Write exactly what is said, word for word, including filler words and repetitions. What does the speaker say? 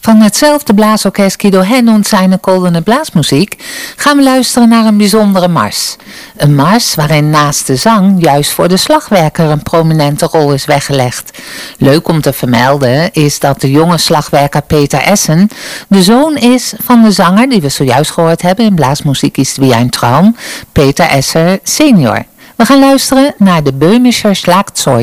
Van hetzelfde blaasorkest Guido Hen und seine Goldene Blaasmuziek gaan we luisteren naar een bijzondere mars. Een mars waarin naast de zang juist voor de slagwerker een prominente rol is weggelegd. Leuk om te vermelden is dat de jonge slagwerker Peter Essen de zoon is van de zanger die we zojuist gehoord hebben in Blaasmuziek ist wie ein Traum, Peter Esser senior. We gaan luisteren naar de Böhmischer Schlagzeug.